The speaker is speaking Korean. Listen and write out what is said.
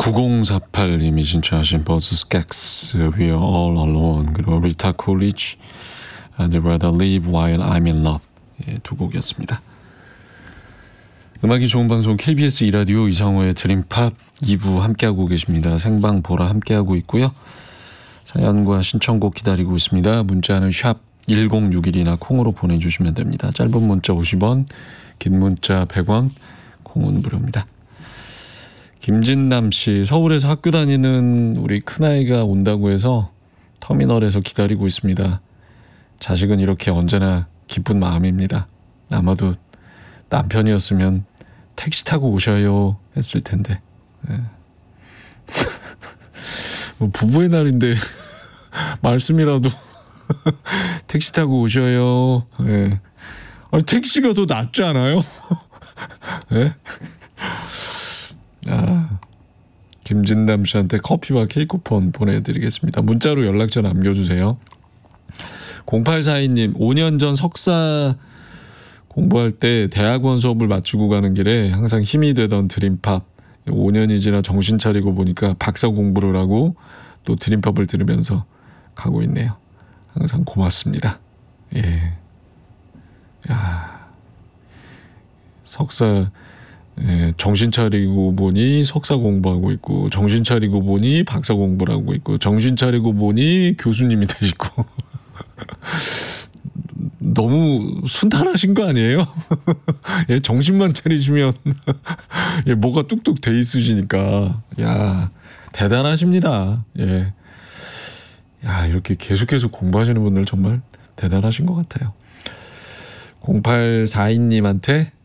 9048님이 신청하신 버즈 스캑스 We Are All Alone, 그리고 리타 콜리지 I'd Rather Live While I'm in Love, 두 곡이었습니다. 음악이 좋은 방송 KBS 2라디오 이상호의 드림팝 2부 함께하고 계십니다. 생방 보라 함께하고 있고요. 사연과 신청곡 기다리고 있습니다. 문자는 샵 1061이나 콩으로 보내주시면 됩니다. 짧은 문자 50원, 긴 문자 100원, 콩은 무료입니다. 김진남 씨, 서울에서 학교 다니는 우리 큰아이가 온다고 해서 터미널에서 기다리고 있습니다. 자식은 이렇게 언제나 기쁜 마음입니다. 아마도 남편이었으면 택시 타고 오셔요 했을 텐데. 네. 뭐 부부의 날인데 말씀이라도 택시 타고 오셔요. 네. 아니, 택시가 더 낫지 않아요? 네? 김진남 씨한테 커피와 케이크 쿠폰 보내드리겠습니다. 문자로 연락처 남겨주세요. 0842님, 5년 전 석사 공부할 때 대학원 수업을 마치고 가는 길에 항상 힘이 되던 드림팝, 5년이 지나 정신 차리고 보니까 박사 공부를 하고 또 드림팝을 들으면서 가고 있네요. 항상 고맙습니다. 예. 야, 석사, 예, 정신 차리고 보니 석사 공부하고 있고, 정신 차리고 보니 박사 공부를 하고 있고, 정신 차리고 보니 교수님이 되시고. 너무 순탄하신 거 아니에요? 예, 정신만 차리시면 예, 뭐가 뚝뚝 돼 있으시니까. 야, 대단하십니다. 예. 야, 이렇게 계속해서 공부하시는 분들 정말 대단하신 것 같아요. 0842님한테